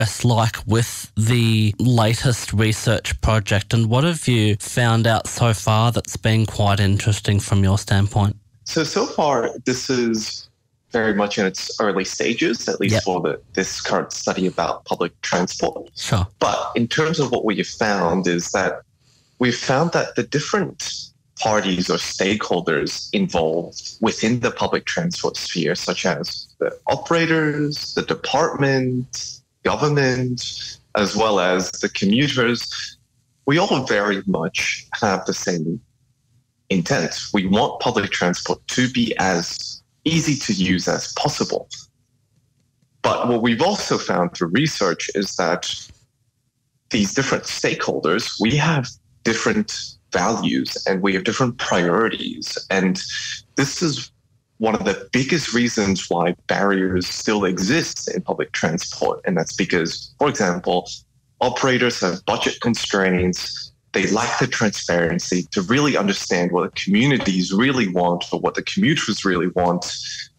like with the latest research project, and what have you found out so far that's been quite interesting from your standpoint? So far, this is very much in its early stages, at least for this current study about public transport. Sure. But in terms of what we have found is that we've found that the different parties or stakeholders involved within the public transport sphere, such as the operators, the department, government, as well as the commuters, we all very much have the same intent. We want public transport to be as easy to use as possible. But what we've also found through research is that these different stakeholders, we have different values and we have different priorities. And this is one of the biggest reasons why barriers still exist in public transport. And that's because, for example, operators have budget constraints. They lack the transparency to really understand what the communities really want or what the commuters really want.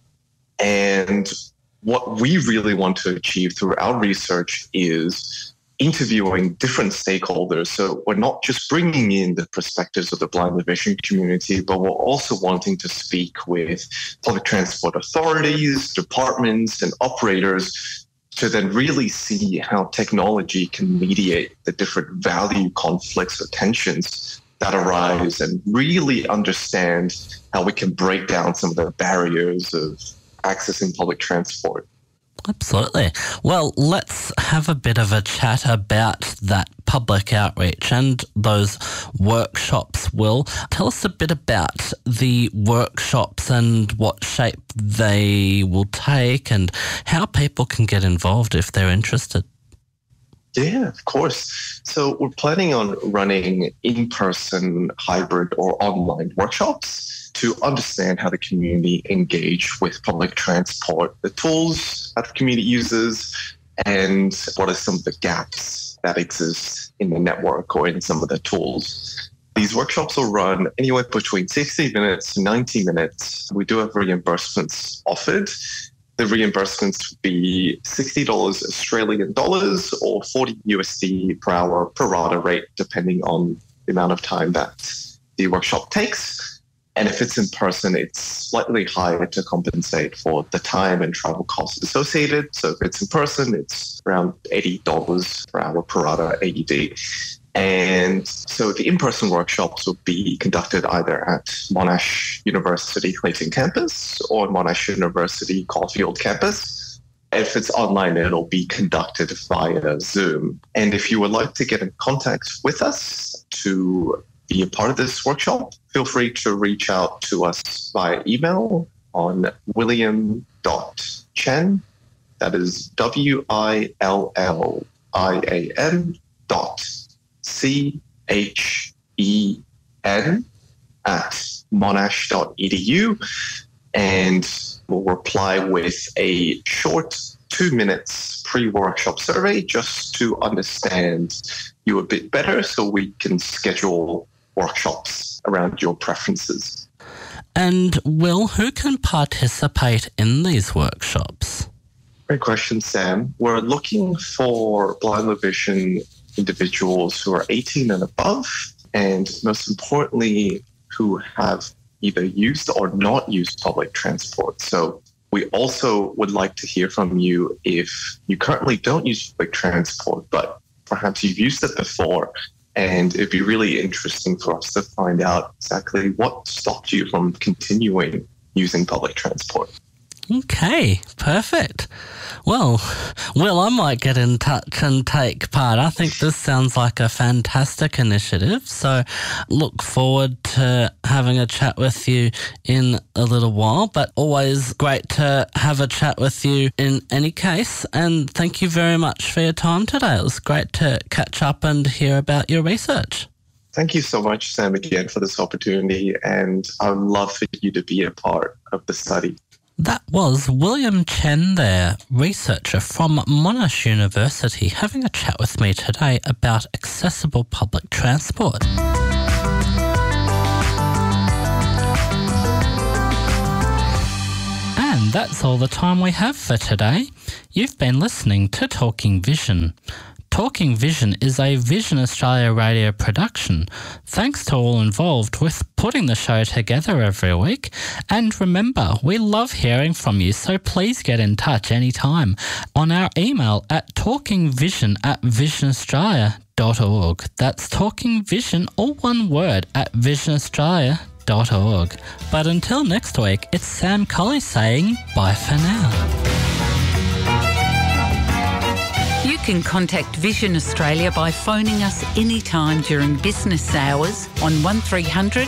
And what we really want to achieve through our research is interviewing different stakeholders. So we're not just bringing in the perspectives of the blind and vision community, but we're also wanting to speak with public transport authorities, departments, and operators to then really see how technology can mediate the different value conflicts or tensions that arise and really understand how we can break down some of the barriers of accessing public transport. Absolutely. Well, let's have a bit of a chat about that public outreach and those workshops, Will. Tell us a bit about the workshops and what shape they will take and how people can get involved if they're interested. Yeah, of course. So we're planning on running in-person, hybrid, or online workshops to understand how the community engage with public transport, the tools that the community uses, and what are some of the gaps that exist in the network or in some of the tools. These workshops will run anywhere between 60 minutes to 90 minutes. We do have reimbursements offered. The reimbursements would be $60 Australian dollars or 40 USD per hour per rata rate, depending on the amount of time that the workshop takes. And if it's in person, it's slightly higher to compensate for the time and travel costs associated. So if it's in person, it's around $80 per hour per rata AED. And so the in-person workshops will be conducted either at Monash University Clayton campus or Monash University Caulfield campus. If it's online, it'll be conducted via Zoom. And if you would like to get in contact with us to be a part of this workshop, feel free to reach out to us via email on william.chen, that is WILLIAN CHEN at monash.edu, and we'll reply with a short 2 minutes pre-workshop survey just to understand you a bit better so we can schedule workshops around your preferences. And Will, who can participate in these workshops? Great question, Sam. We're looking for blind low vision individuals who are 18 and above, and most importantly, who have either used or not used public transport. So we also would like to hear from you if you currently don't use public transport, but perhaps you've used it before, and it'd be really interesting for us to find out exactly what stopped you from continuing using public transport. Okay, perfect. Well, Will, I might get in touch and take part. I think this sounds like a fantastic initiative, so look forward to having a chat with you in a little while, but always great to have a chat with you in any case, and thank you very much for your time today. It was great to catch up and hear about your research. Thank you so much, Sam, again for this opportunity, and I would love for you to be a part of the study. That was William Chen there, researcher from Monash University, having a chat with me today about accessible public transport. And that's all the time we have for today. You've been listening to Talking Vision. Talking Vision is a Vision Australia radio production. Thanks to all involved with putting the show together every week. And remember, we love hearing from you, so please get in touch anytime on our email at talkingvision@visionaustralia.org. That's Talking Vision, all one word, at visionaustralia.org. But until next week, it's Sam Colley saying bye for now. You can contact Vision Australia by phoning us anytime during business hours on 1300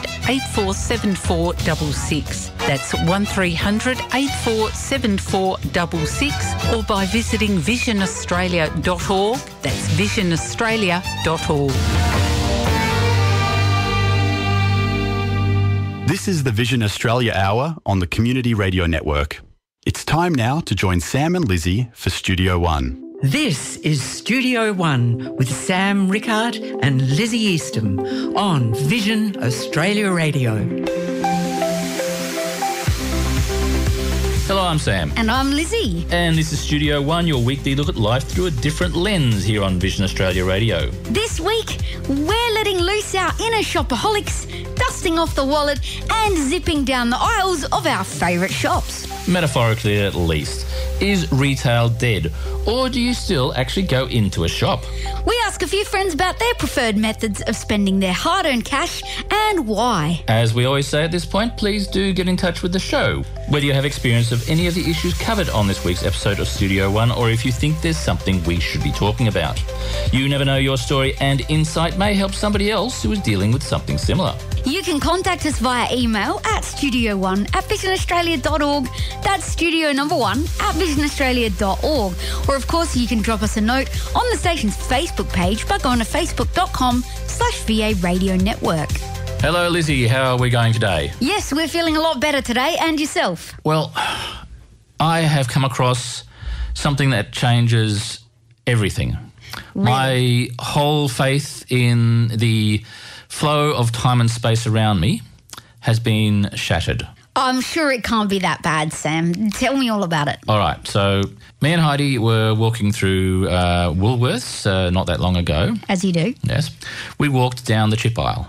847466. That's 1300 847466, or by visiting visionaustralia.org. That's visionaustralia.org. This is the Vision Australia Hour on the Community Radio Network. It's time now to join Sam and Lizzie for Studio One. This is Studio One with Sam Rickard and Lizzie Eastham on Vision Australia Radio. Hello, I'm Sam. And I'm Lizzie. And this is Studio One, your weekly look at life through a different lens here on Vision Australia Radio. This week, we're letting loose our inner shopaholics, dusting off the wallet and zipping down the aisles of our favourite shops. Metaphorically at least. Is retail dead? Or do you still actually go into a shop? We ask a few friends about their preferred methods of spending their hard-earned cash and why. As we always say at this point, please do get in touch with the show. Whether you have experience of any of the issues covered on this week's episode of Studio One, or if you think there's something we should be talking about. You never know, your story and insight may help somebody else who is dealing with something similar. You can contact us via email at studio1@visionaustralia.org. That's studio number 1@visionaustralia.org. Or, of course, you can drop us a note on the station's Facebook page by going to facebook.com/VA Radio Network. Hello, Lizzie. How are we going today? Yes, we're feeling a lot better today. And yourself? Well, I have come across something that changes everything. Really? My whole faith in the flow of time and space around me has been shattered. I'm sure it can't be that bad, Sam. Tell me all about it. All right, so me and Heidi were walking through Woolworths not that long ago. As you do. Yes. We walked down the chip aisle,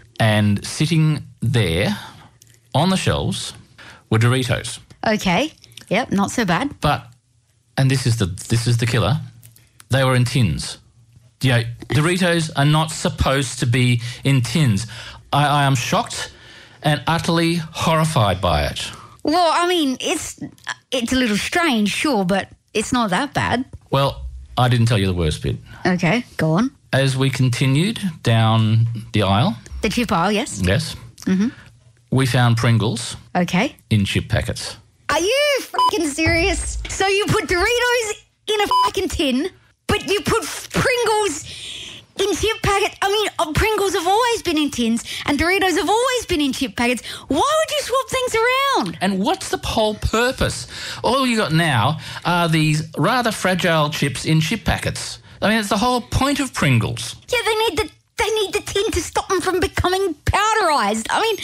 and sitting there on the shelves were Doritos. Okay. Yep, not so bad. But, and this is the killer, they were in tins. You know, Doritos are not supposed to be in tins. I am shocked and utterly horrified by it. Well, I mean, it's a little strange, sure, but it's not that bad. Well, I didn't tell you the worst bit. Okay, go on. As we continued down the aisle... The chip aisle, yes? Yes. Mm-hmm. We found Pringles. Okay. In chip packets. Are you freaking serious? So you put Doritos in a fucking tin, but you put Pringles in chip packets? I mean, Pringles have always been in tins and Doritos have always been in chip packets. Why would you swap things around? And what's the whole purpose? All you got now are these rather fragile chips in chip packets. I mean, it's the whole point of Pringles. Yeah, they need the tin to stop them from becoming powderised. I mean,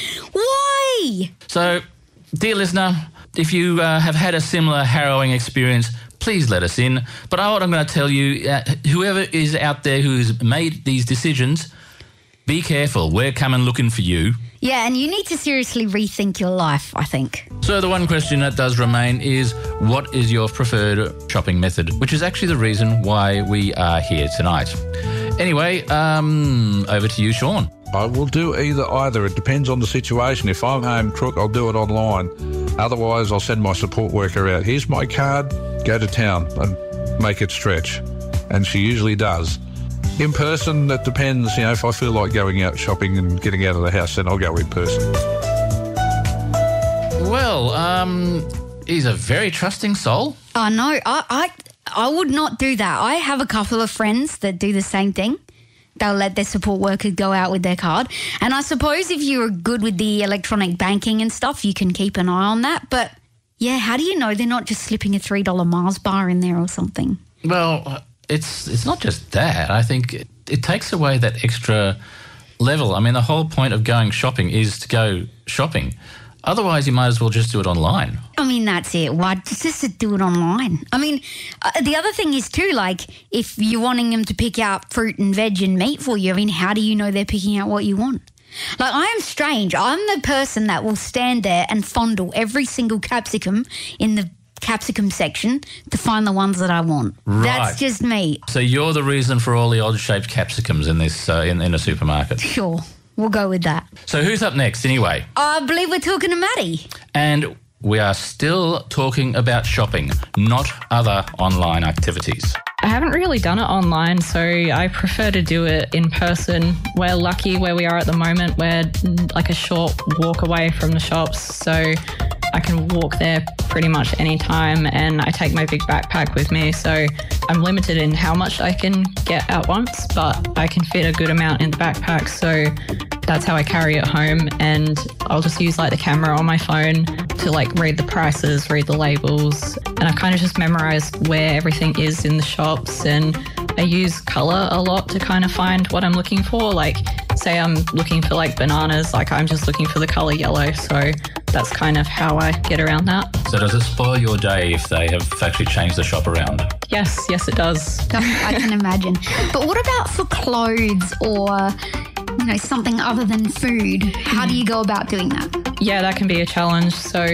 why? So, dear listener, if you have had a similar harrowing experience, please let us in. But what I'm going to tell you, whoever is out there who's made these decisions, be careful. We're coming looking for you. Yeah, and you need to seriously rethink your life, I think. So the one question that does remain is, what is your preferred shopping method? Which is actually the reason why we are here tonight. Anyway, over to you, Sean. I will do either. It depends on the situation. If I'm home crook, I'll do it online. Otherwise, I'll send my support worker out. Here's my card. Go to town and make it stretch. And she usually does. In person, it depends. You know, if I feel like going out shopping and getting out of the house, then I'll go in person. Well, he's a very trusting soul. Oh, no, I would not do that. I have a couple of friends that do the same thing. They'll let their support workers go out with their card. And I suppose if you're good with the electronic banking and stuff, you can keep an eye on that. But, yeah, how do you know they're not just slipping a $3 Mars bar in there or something? Well, it's not just that. I think it takes away that extra level. I mean, the whole point of going shopping is to go shopping. Otherwise, you might as well just do it online. I mean, that's it. Why just to do it online? I mean, the other thing is too, like, if you're wanting them to pick out fruit and veg and meat for you, I mean, how do you know they're picking out what you want? Like, I am strange. I'm the person that will stand there and fondle every single capsicum in the capsicum section to find the ones that I want. Right. That's just me. So you're the reason for all the odd-shaped capsicums in this in a supermarket. Sure, we'll go with that. So who's up next anyway? I believe we're talking to Maddie. And we are still talking about shopping, not other online activities. I haven't really done it online, so I prefer to do it in person. We're lucky where we are at the moment. We're like a short walk away from the shops, so I can walk there pretty much any time, and I take my big backpack with me, so I'm limited in how much I can get at once, but I can fit a good amount in the backpack, so that's how I carry it home. And I'll just use like the camera on my phone to like read the prices, read the labels, and I kind of just memorize where everything is in the shops. And I use colour a lot to kind of find what I'm looking for. Like, say I'm looking for like bananas, like I'm just looking for the colour yellow, so that's kind of how I get around that. So does it spoil your day if they have actually changed the shop around? Yes, it does. I can imagine. But what about for clothes or, you know, something other than food? How do you go about doing that? Yeah, that can be a challenge. So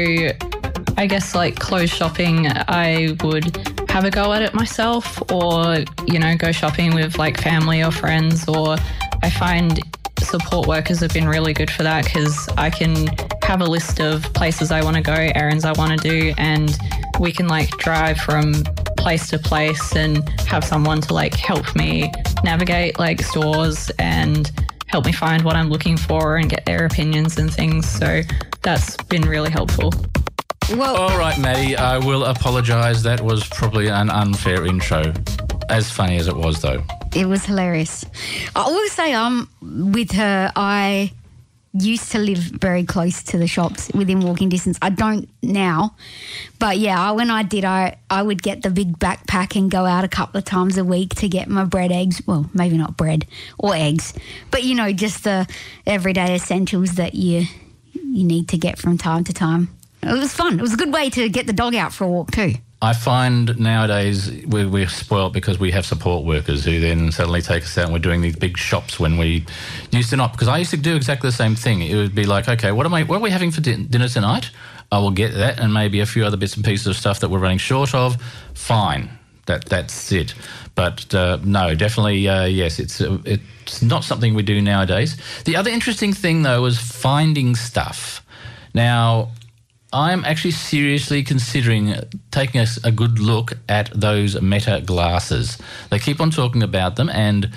I guess like clothes shopping, I would have a go at it myself, or, you know, go shopping with like family or friends. Or I find support workers have been really good for that, because I can have a list of places I want to go, errands I want to do, and we can like drive from place to place and have someone to like help me navigate like stores and help me find what I'm looking for and get their opinions and things. So that's been really helpful. Well, all right, Maddie, I will apologise. That was probably an unfair intro. As funny as it was, though. It was hilarious. I will say with her, I used to live very close to the shops within walking distance. I don't now. But yeah, when I did, I would get the big backpack and go out a couple of times a week to get my bread, eggs. Well, maybe not bread or eggs, but, you know, just the everyday essentials that you need to get from time to time. It was fun. It was a good way to get the dog out for a walk too. I find nowadays we're spoilt because we have support workers who then suddenly take us out and we're doing these big shops when we used to not. Because I used to do exactly the same thing. It would be like, okay, what are we having for dinner tonight? I will get that and maybe a few other bits and pieces of stuff that we're running short of. Fine, that's it. But no, definitely, yes, it's not something we do nowadays. The other interesting thing, though, was finding stuff. Now, I'm actually seriously considering taking a good look at those Meta glasses. They keep on talking about them, and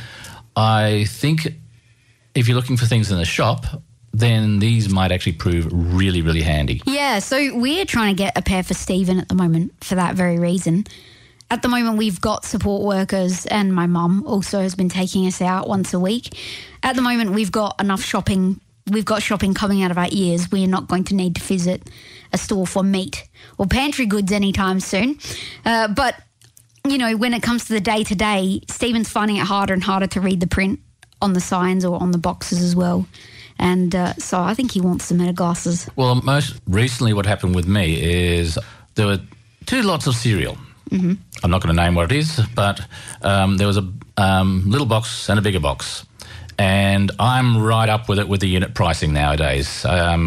I think if you're looking for things in the shop, then these might actually prove really, really handy. Yeah, so we're trying to get a pair for Stephen at the moment for that very reason. At the moment, we've got support workers, and my mum also has been taking us out once a week. At the moment, we've got enough shopping. We've got shopping coming out of our ears. We're not going to need to visit a store for meat or pantry goods anytime soon. But, you know, when it comes to the day-to-day, Stephen's finding it harder and harder to read the print on the signs or on the boxes as well. And so I think he wants the Meta glasses. Well, most recently what happened with me is there were 2 lots of cereal. Mm-hmm. I'm not going to name what it is, but there was a little box and a bigger box. And I'm right up with it with the unit pricing nowadays.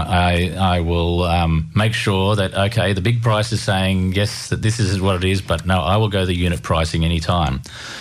I will make sure that, okay, the big price is saying, yes, that this is what it is, but no, I will go the unit pricing any time.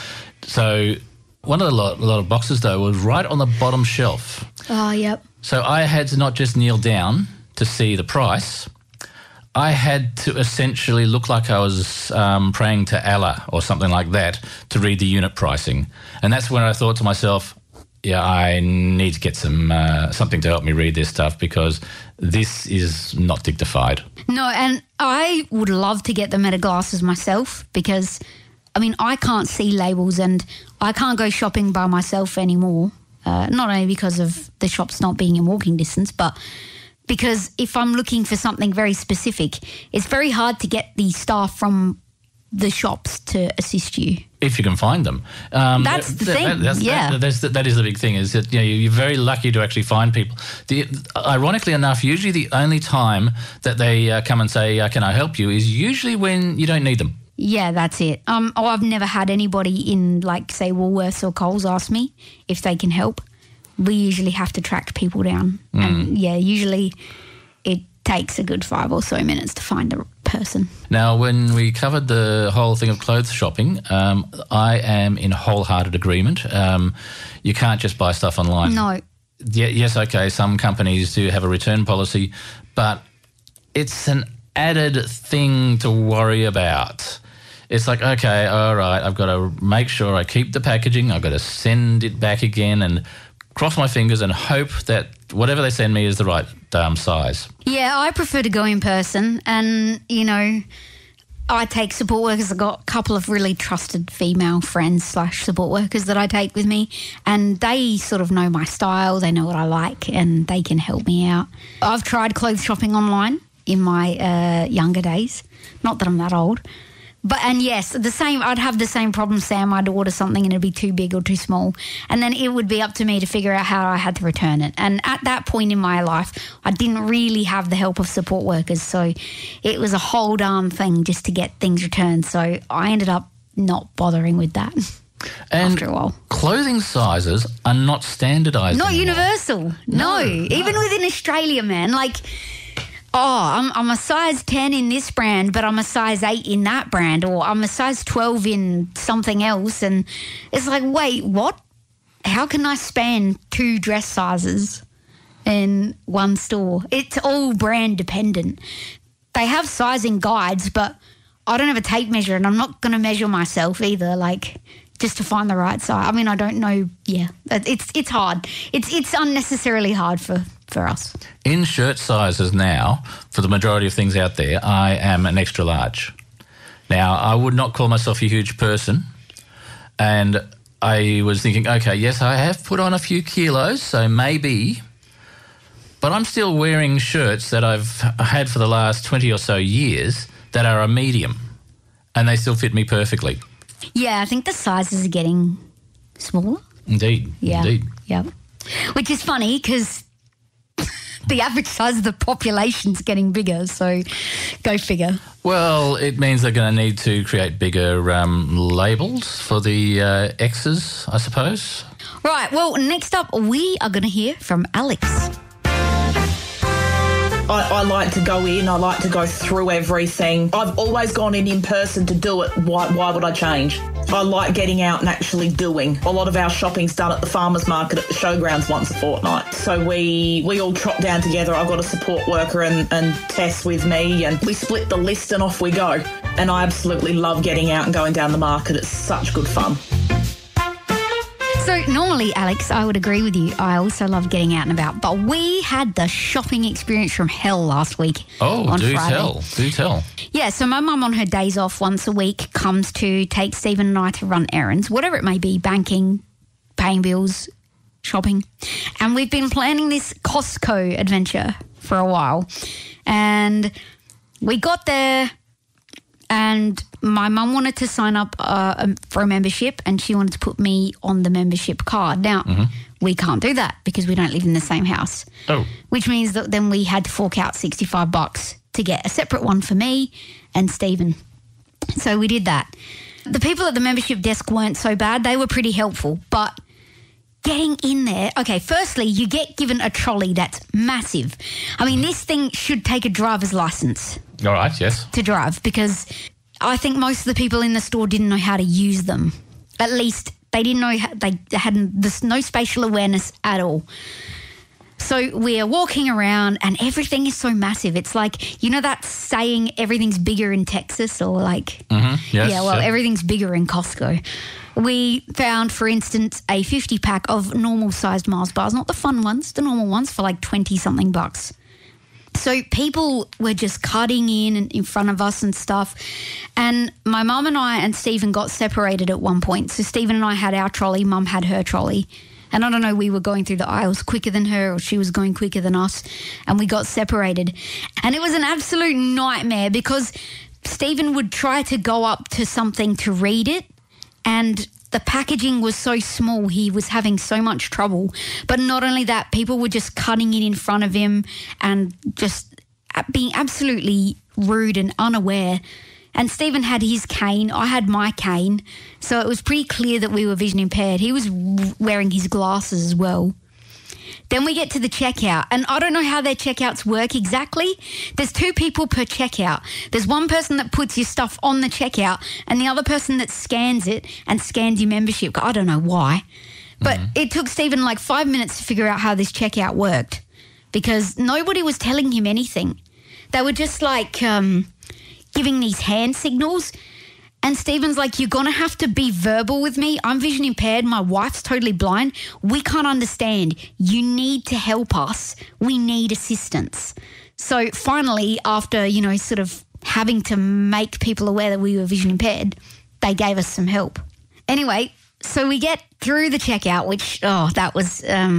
So one of the lot of boxes, though, was right on the bottom shelf. Oh, yep. So I had to not just kneel down to see the price. I had to essentially look like I was praying to Allah or something like that to read the unit pricing. And that's when I thought to myself, yeah, I need to get something to help me read this stuff, because this is not dignified. No, and I would love to get the Meta glasses myself, because, I mean, I can't see labels and I can't go shopping by myself anymore, not only because of the shops not being in walking distance, but because if I'm looking for something very specific, it's very hard to get the staff from the shops to assist you. if you can find them. That's the thing. That is the big thing, is that you're very lucky to actually find people. Ironically enough, usually the only time that they come and say, can I help you, is usually when you don't need them. Yeah, that's it. I've never had anybody in, like, say, Woolworths or Coles ask me if they can help. We usually have to track people down. And, usually it takes a good 5 or so minutes to find a person. Now, when we covered the whole thing of clothes shopping, I am in wholehearted agreement. You can't just buy stuff online. No. Yes, okay, some companies do have a return policy, but it's an added thing to worry about. It's like, okay, all right, I've got to make sure I keep the packaging. I've got to send it back again and cross my fingers and hope that whatever they send me is the right size. Yeah, I prefer to go in person, and, I take support workers. I've got a couple of really trusted female friends / support workers that I take with me, and they sort of know my style, they know what I like, and they can help me out. I've tried clothes shopping online in my younger days. Not that I'm that old. And yes, I'd have the same problem, Sam. I'd order something and it'd be too big or too small. And then it would be up to me to figure out how I had to return it. And at that point in my life, I didn't really have the help of support workers. So it was a whole darn thing just to get things returned. So I ended up not bothering with that after a while. Clothing sizes are not standardised Not anymore. Universal. No. Even within Australia, man. Like... I'm a size 10 in this brand, but I'm a size 8 in that brand, or I'm a size 12 in something else. And it's like, wait, what? How can I span 2 dress sizes in one store? It's all brand dependent. They have sizing guides, but I don't have a tape measure, and I'm not going to measure myself either, like, just to find the right size. I mean, I don't know. Yeah, it's hard. It's unnecessarily hard for us. In shirt sizes now, for the majority of things out there, I am an extra large. Now, I would not call myself a huge person, and I was thinking, okay, yes, I have put on a few kilos, so maybe, but I'm still wearing shirts that I've had for the last 20 or so years that are a medium, and they still fit me perfectly. Yeah, I think the sizes are getting smaller. Indeed. Yeah. Indeed. Yeah. Which is funny because the average size of the population's getting bigger, so go figure. Well, it means they're going to need to create bigger labels for the X's, I suppose. Right, well, next up we are going to hear from Alex. I like to go in, I like to go through everything. I've always gone in person to do it. Why would I change? I like getting out and actually doing. A lot of our shopping's done at the farmers market at the showgrounds once a fortnight. So we all trot down together. I've got a support worker and Tess with me, and we split the list and off we go. And I absolutely love getting out and going down the market. It's such good fun. So normally, Alex, I would agree with you. I also love getting out and about. But we had the shopping experience from hell last week. Oh, on do Friday. Do tell. Yeah, so my mum on her days off once a week comes to take Stephen and I to run errands, whatever it may be, banking, paying bills, shopping. And we've been planning this Costco adventure for a while. And we got there, and my mum wanted to sign up for a membership, and she wanted to put me on the membership card. Now, we can't do that because we don't live in the same house. Oh. Which means that then we had to fork out $65 to get a separate one for me and Stephen. So we did that. The people at the membership desk weren't so bad. They were pretty helpful. But getting in there, okay, firstly, you get given a trolley that's massive. I mean, this thing should take a driver's license. All right, yes. To drive, because I think most of the people in the store didn't know how to use them. At least they didn't know, they had no spatial awareness at all. So we're walking around and everything is so massive. It's like, you know that saying everything's bigger in Texas, or like, yes, yeah, well, everything's bigger in Costco. We found, for instance, a 50-pack of normal-sized Mars bars, not the fun ones, the normal ones, for like 20-something bucks. So people were just cutting in front of us and stuff. And my mum and I and Stephen got separated at one point. So Stephen and I had our trolley, Mum had her trolley. And I don't know, we were going through the aisles quicker than her, or she was going quicker than us, and we got separated. And it was an absolute nightmare because Stephen would try to go up to something to read it, and the packaging was so small, he was having so much trouble. But not only that, people were just cutting it in front of him and just being absolutely rude and unaware. And Stephen had his cane, I had my cane, so it was pretty clear that we were vision impaired. He was wearing his glasses as well. Then we get to the checkout, and I don't know how their checkouts work exactly. There's 2 people per checkout. There's one person that puts your stuff on the checkout and the other person that scans it and scans your membership. I don't know why. But it took Stephen like 5 minutes to figure out how this checkout worked because nobody was telling him anything. They were just like giving these hand signals. And Stephen's like, you're going to have to be verbal with me. I'm vision impaired. My wife's totally blind. We can't understand. You need to help us. We need assistance. So finally, after, sort of having to make people aware that we were vision impaired, they gave us some help. Anyway, so we get through the checkout, which, that was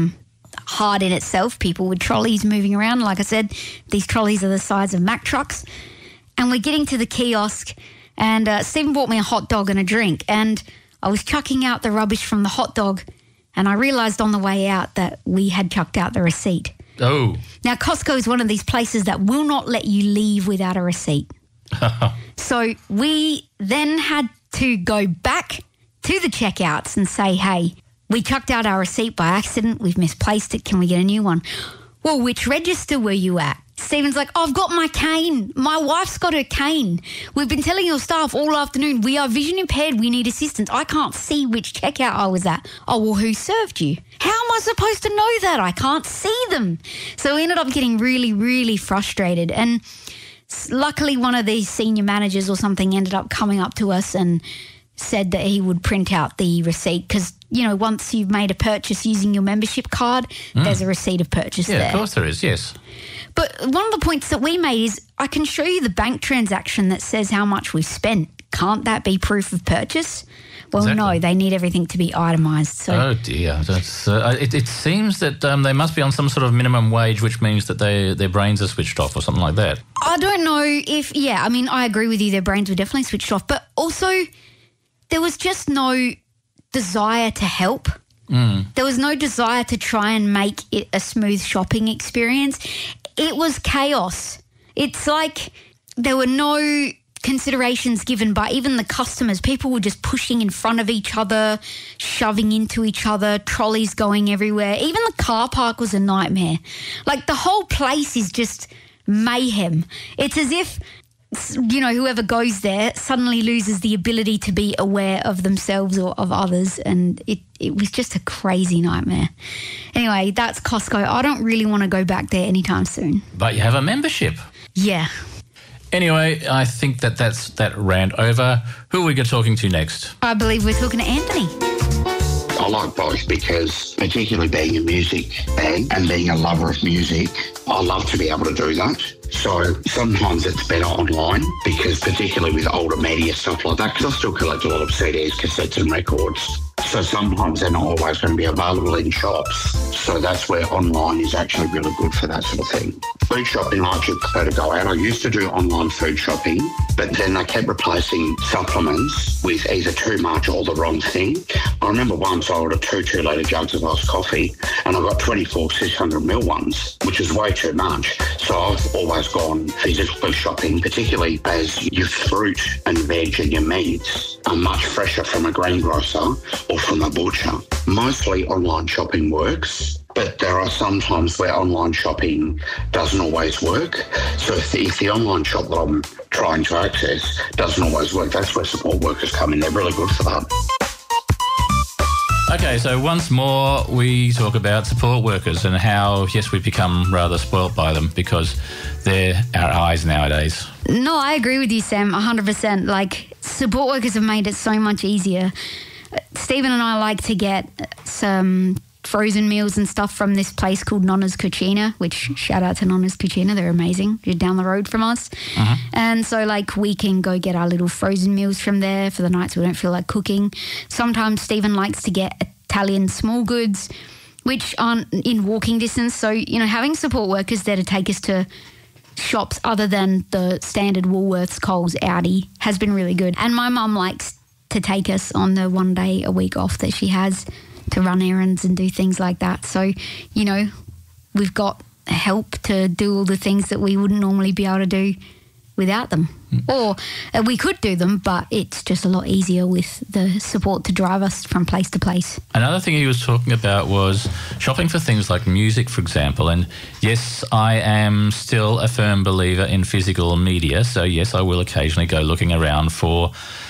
hard in itself. People with trolleys moving around. Like I said, these trolleys are the size of Mack trucks. And we're getting to the kiosk. And Stephen bought me a hot dog and a drink, and I was chucking out the rubbish from the hot dog, and I realised on the way out that we had chucked out the receipt. Oh. Now, Costco is one of these places that will not let you leave without a receipt. So we then had to go back to the checkouts and say, hey, we chucked out our receipt by accident. We've misplaced it. Can we get a new one? Well, which register were you at? Stephen's like, I've got my cane. My wife's got her cane. We've been telling your staff all afternoon, we are vision impaired. We need assistance. I can't see which checkout I was at. Oh, well, who served you? How am I supposed to know that? I can't see them. So we ended up getting really, really frustrated. And luckily, one of these senior managers or something ended up coming up to us and said that he would print out the receipt because, once you've made a purchase using your membership card, there's a receipt of purchase there. Yeah, of course there is, yes. But one of the points that we made is I can show you the bank transaction that says how much we've spent. Can't that be proof of purchase? Well, Exactly. No, they need everything to be itemised. So. Oh, dear. That's, it seems that they must be on some sort of minimum wage, which means that their brains are switched off or something like that. I don't know if, I agree with you. Their brains were definitely switched off. But also there was just no desire to help. There was no desire to try and make it a smooth shopping experience. It was chaos. It's like there were no considerations given by even the customers. People were just pushing in front of each other, shoving into each other, trolleys going everywhere. Even the car park was a nightmare. Like the whole place is just mayhem. It's as if, whoever goes there suddenly loses the ability to be aware of themselves or of others, and it was just a crazy nightmare. Anyway, that's Costco. I don't really want to go back there anytime soon. But you have a membership. Yeah. Anyway, I think that's that rant over. Who are we talking to next? I believe we're talking to Anthony. I like both because, particularly being a music bag and being a lover of music, I love to be able to do that. So sometimes it's better online because particularly with older media, stuff like that, because I still collect a lot of CDs, cassettes and records. So sometimes they're not always going to be available in shops. So that's where online is actually really good for that sort of thing. Food shopping, I actually prefer to go out. I used to do online food shopping, but then they kept replacing supplements with either too much or the wrong thing. I remember once I ordered 2 2-litre jugs of iced coffee and I got 24 600ml ones, which is way too much. So I've always gone physically shopping, particularly as your fruit and veg and your meats are much fresher from a greengrocer or from a butcher. Mostly online shopping works, but there are some times where online shopping doesn't always work. So if the online shop that I'm trying to access doesn't always work, that's where support workers come in. They're really good for that. Okay, so once more we talk about support workers and how, yes, we've become rather spoilt by them because they're our eyes nowadays. No, I agree with you, Sam, 100%. Like, support workers have made it so much easier. Stephen and I like to get some frozen meals and stuff from this place called Nonna's Cucina, which shout out to Nonna's Cucina. They're amazing. You're down the road from us. And so we can go get our little frozen meals from there for the nights we don't feel like cooking. Sometimes Stephen likes to get Italian small goods, which aren't in walking distance. So, having support workers there to take us to shops other than the standard Woolworths, Coles, Aldi has been really good. And my mum likes to take us on the 1 day a week off that she has to run errands and do things like that. So, you know, we've got help to do all the things that we wouldn't normally be able to do without them. Or we could do them, but it's just a lot easier with the support to drive us from place to place. Another thing he was talking about was shopping for things like music, for example. And yes, I am still a firm believer in physical media. So yes, I will occasionally go looking around for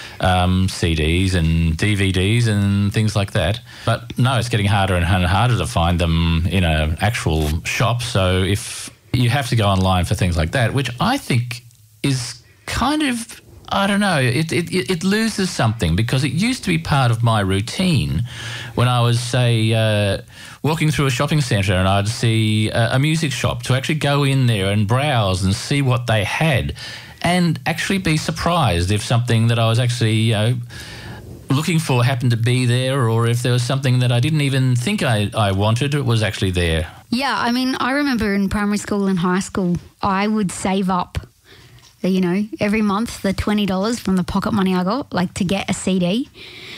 CDs and DVDs and things like that. But no, it's getting harder and harder to find them in an actual shop. So if you have to go online for things like that, which I think is kind of, I don't know, it loses something, because it used to be part of my routine when I was, say, walking through a shopping centre and I'd see a music shop, to actually go in there and browse and see what they had and actually be surprised if something that I was actually, looking for happened to be there, or if there was something that I didn't even think I wanted, it was actually there. Yeah, I mean, I remember in primary school and high school, I would save up, you know, every month the $20 from the pocket money I got, like, to get a CD.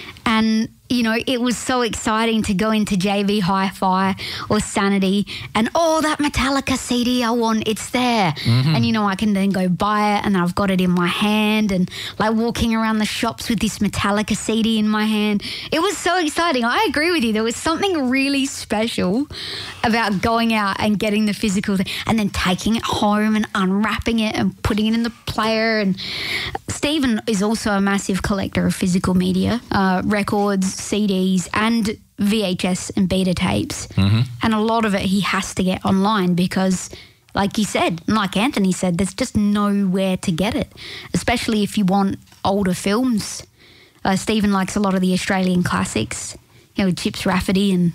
And, you know, it was so exciting to go into JB Hi-Fi or Sanity and, oh, that Metallica CD I want, it's there. Mm-hmm. And, you know, I can then go buy it and I've got it in my hand, and, like, walking around the shops with this Metallica CD in my hand. It was so exciting. I agree with you. There was something really special about going out and getting the physical thing and then taking it home and unwrapping it and putting it in the player. And Stephen is also a massive collector of physical media, records, CDs and VHS and beta tapes. Mm-hmm. And a lot of it he has to get online because, like you said, like Anthony said, there's just nowhere to get it, especially if you want older films. Stephen likes a lot of the Australian classics, you know, Chips Rafferty and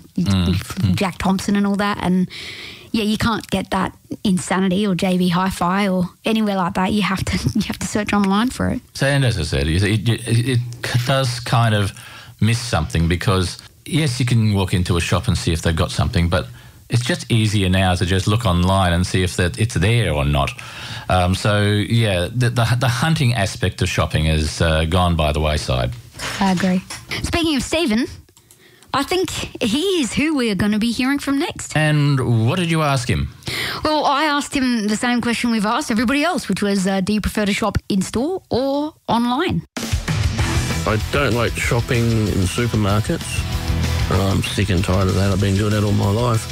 Jack Thompson and all that. And yeah, you can't get that in Sanity or JB Hi-Fi or anywhere like that. You have to search online for it. So, and as I said, it does kind of miss something, because yes, you can walk into a shop and see if they've got something, but it's just easier now to just look online and see if it's there or not. So yeah, the hunting aspect of shopping has gone by the wayside. I agree. Speaking of Stephen, I think he is who we're going to be hearing from next. And what did you ask him? Well, I asked him the same question we've asked everybody else, which was, do you prefer to shop in-store or online? I don't like shopping in supermarkets. I'm sick and tired of that. I've been doing that all my life.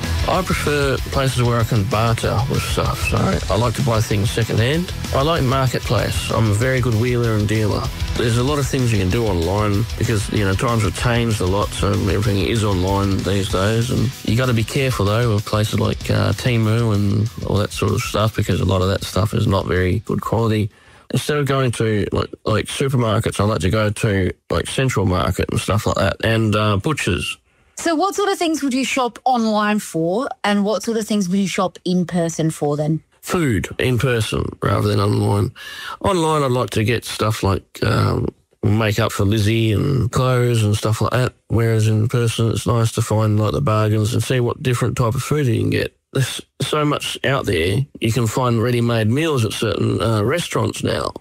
I prefer places where I can barter with stuff. So I like to buy things second-hand. I like Marketplace. I'm a very good wheeler and dealer. There's a lot of things you can do online because, you know, times have changed a lot, so everything is online these days. And you got to be careful, though, with places like Temu and all that sort of stuff, because a lot of that stuff is not very good quality. Instead of going to like supermarkets, I like to go to like Central Market and stuff like that, and butchers. So what sort of things would you shop online for, and what sort of things would you shop in person for then? Food in person rather than online. Online, I'd like to get stuff like makeup for Lizzie and clothes and stuff like that, whereas in person it's nice to find like the bargains and see what different type of food you can get. There's so much out there. You can find ready-made meals at certain restaurants now.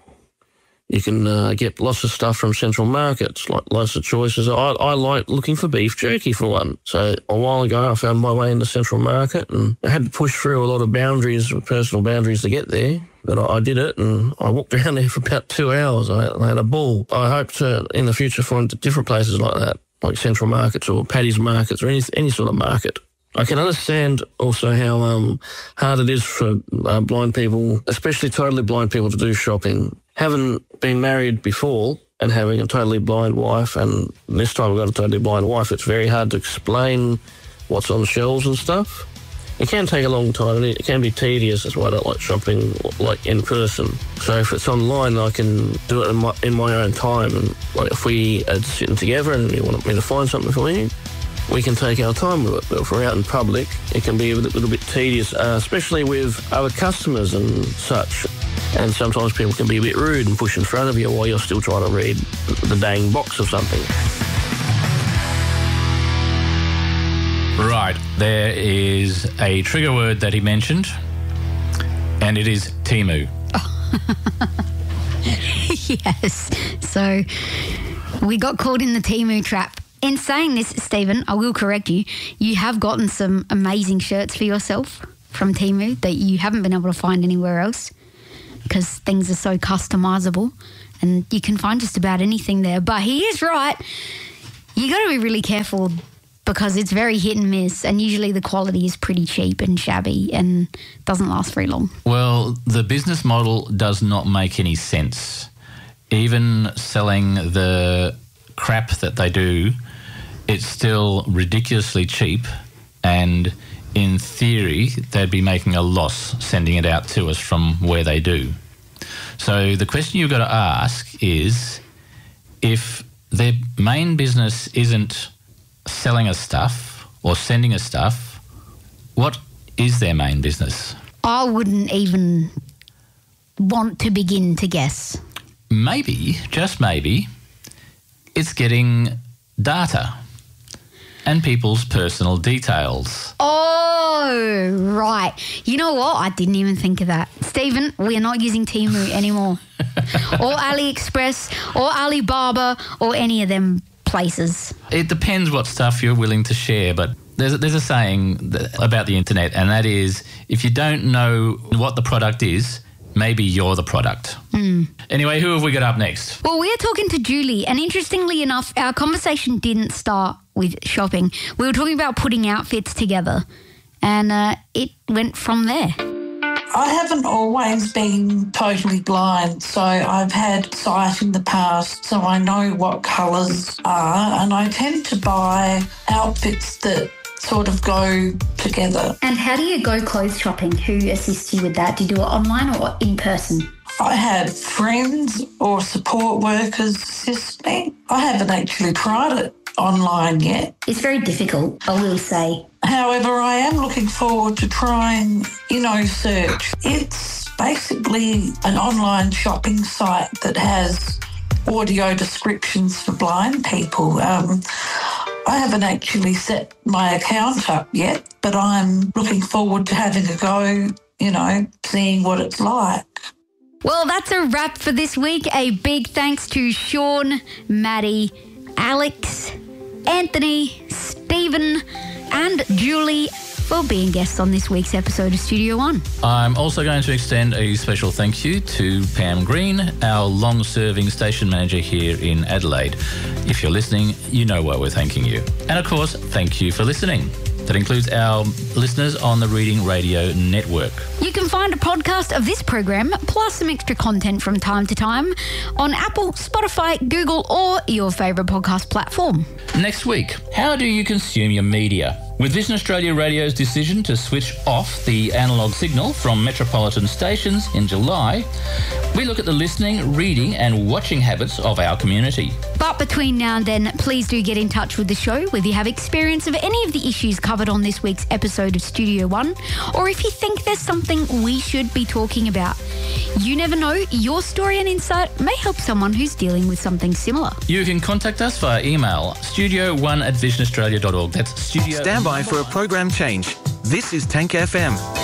You can get lots of stuff from Central Markets, like lots of choices. I like looking for beef jerky, for one. So a while ago, I found my way into Central Market, and I had to push through a lot of boundaries, personal boundaries, to get there. But I did it, and I walked around there for about 2 hours. I had a ball. I hope to, in the future, find different places like that, like Central Markets or Paddy's Markets or any sort of market. I can understand also how hard it is for blind people, especially totally blind people, to do shopping. Having been married before and having a totally blind wife, and this time I've got a totally blind wife, it's very hard to explain what's on shelves and stuff. It can take a long time, and it can be tedious. That's why I don't like shopping like in person. So if it's online, I can do it in my own time. And like if we are sitting together and you want me to find something for you, we can take our time with it. But if we're out in public, it can be a little bit tedious, especially with other customers and such. And sometimes people can be a bit rude and push in front of you while you're still trying to read the dang box of something. Right, there is a trigger word that he mentioned, and it is Temu. Yes. So We got caught in the Temu trap. In saying this, Stephen, I will correct you. You have gotten some amazing shirts for yourself from Temu that you haven't been able to find anywhere else because things are so customisable and you can find just about anything there. But he is right. You got to be really careful because it's very hit and miss, and usually the quality is pretty cheap and shabby and doesn't last very long. Well, the business model does not make any sense. Even selling the crap that they do, it's still ridiculously cheap, and in theory, they'd be making a loss sending it out to us from where they do. So the question you've got to ask is, if their main business isn't selling us stuff or sending us stuff, what is their main business? I wouldn't even want to begin to guess. Maybe, just maybe, it's getting data and people's personal details. Oh, right. You know what? I didn't even think of that. Stephen, we are not using Temu anymore. Or AliExpress or Alibaba or any of them places. It depends what stuff you're willing to share, but there's a saying about the internet, and that is, if you don't know what the product is, maybe you're the product. Anyway, who have we got up next? Well, we are talking to Julie, and interestingly enough, our conversation didn't start with shopping. We were talking about putting outfits together, and it went from there. I haven't always been totally blind, so I've had sight in the past, so I know what colours are, and I tend to buy outfits that sort of go together. And how do you go clothes shopping? Who assists you with that? Do you do it online or in person? I have friends or support workers assist me. I haven't actually tried it online yet. It's very difficult, I will say. However, I am looking forward to trying InnoSearch. It's basically an online shopping site that has audio descriptions for blind people. I haven't actually set my account up yet, but I'm looking forward to having a go, seeing what it's like. Well, that's a wrap for this week. A big thanks to Sean, Maddie, Alex, Anthony, Stephen and Julie for being guests on this week's episode of Studio One. I'm also going to extend a special thank you to Pam Green, our long-serving station manager here in Adelaide. If you're listening, you know why we're thanking you. And of course, thank you for listening. That includes our listeners on the Reading Radio Network. You can find a podcast of this program, plus some extra content from time to time, on Apple, Spotify, Google, or your favourite podcast platform. Next week, how do you consume your media? With Vision Australia Radio's decision to switch off the analogue signal from metropolitan stations in July, we look at the listening, reading and watching habits of our community. But between now and then, please do get in touch with the show whether you have experience of any of the issues covered on this week's episode of Studio One, or if you think there's something we should be talking about. You never know, your story and insight may help someone who's dealing with something similar. You can contact us via email, studio1@visionaustralia.org. That's studio... Stand by for a program change. This is Tank FM.